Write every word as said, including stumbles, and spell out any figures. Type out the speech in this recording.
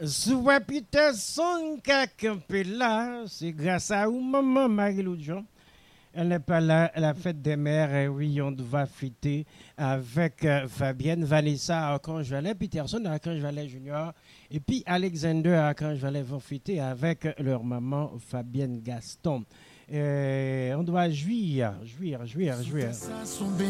Souva Peterson qui campé là, c'est grâce à vous, maman Marie-Lou Jean. Elle n'est pas là, la fête des mères, et oui, on va fêter avec euh, Fabienne, Vanessa, Archange Valet, Peterson, Archange Valet Junior, et puis Alexander, Archange Valet vont fêter avec leur maman Fabienne Gaston. Et on doit jouir, jouir, jouir, jouir.